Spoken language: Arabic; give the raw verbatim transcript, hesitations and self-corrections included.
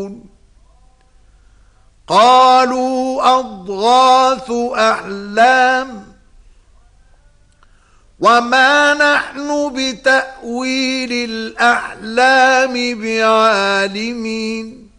قالوا أضغاث أحلام وما نحن بتأويل الأحلام بعالمين